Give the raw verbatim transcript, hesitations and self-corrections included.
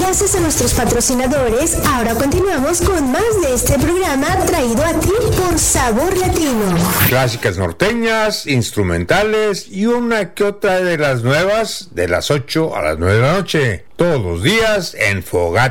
Gracias a nuestros patrocinadores, ahora continuamos con más de este programa traído a ti por Sabor Latino. Clásicas norteñas, instrumentales y una que otra de las nuevas de las ocho a las nueve de la noche. Todos los días en Fogata